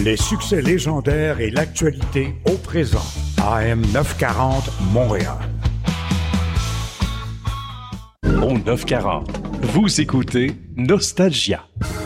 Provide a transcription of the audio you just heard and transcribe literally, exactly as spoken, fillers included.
Les succès légendaires et l'actualité au présent. A M neuf cent quarante Montréal. Au neuf cent quarante, vous écoutez Nostalgia.